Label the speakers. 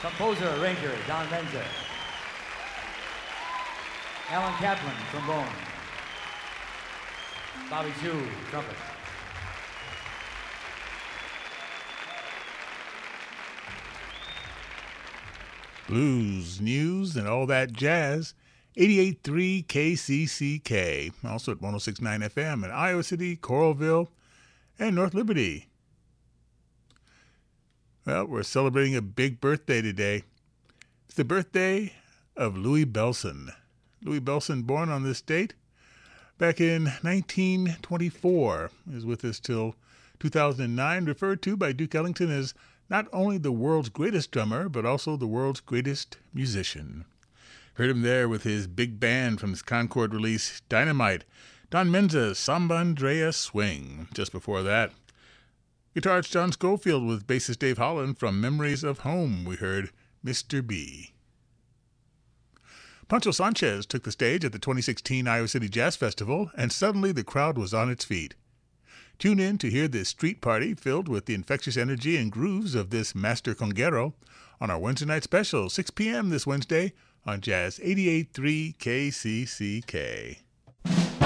Speaker 1: Composer, arranger, Don Menza. Alan Kaplan, trombone. Bobby Chu, trumpet.
Speaker 2: Blues, news, and all that jazz. 88.3 KCCK, also at 106.9 FM in Iowa City, Coralville, and North Liberty. Well, we're celebrating a big birthday today. It's the birthday of Louis Bellson. Louis Bellson, born on this date back in 1924, is with us till 2009, referred to by Duke Ellington as not only the world's greatest drummer, but also the world's greatest musician. Heard him there with his big band from his Concord release, Dynamite. Don Menza's Samba Andrea Swing. Just before that, guitarist John Schofield with bassist Dave Holland from Memories of Home. We heard Mr. B. Pancho Sanchez took the stage at the 2016 Iowa City Jazz Festival, and suddenly the crowd was on its feet. Tune in to hear this street party filled with the infectious energy and grooves of this master conguero on our Wednesday night special, 6 p.m. this Wednesday on Jazz 88.3 KCCK.